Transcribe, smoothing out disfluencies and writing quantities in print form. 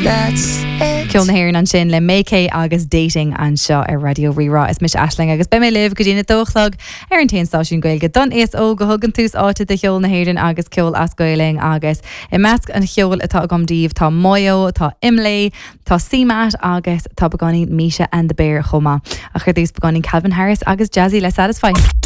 Ceol na hhéireann an sin le mécé agus dating an seo ar Radio Rirá is mis Aisling agus be mé libh go dtína dóchlog ar an taonstáisiún Gaeilge don is ó go thugann tús áte de cheol na hhéireann agus ceol as Gaeling agus i measc an cheol atá gomdíomh tá Moyo, tá Imlay, tá Seamat agus tá beganí Misha and the Bear chomá a chuir dús beganí Calvin Harris agus Jazzy le Satisfy.